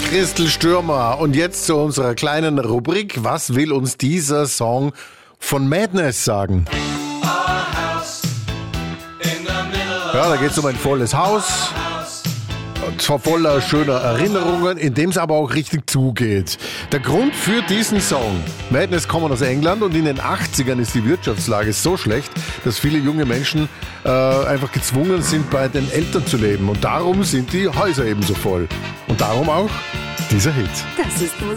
Christel Stürmer. Und jetzt zu unserer kleinen Rubrik. Was will uns dieser Song von Madness sagen? Ja, da geht es um ein volles Haus. Und zwar voller schöner Erinnerungen, in dem es aber auch richtig zugeht. Der Grund für diesen Song: Madness kommen aus England und in den 80ern ist die Wirtschaftslage so schlecht, dass viele junge Menschen einfach gezwungen sind, bei den Eltern zu leben. Und darum sind die Häuser ebenso voll. Und darum auch dieser Hit. Das ist Musik.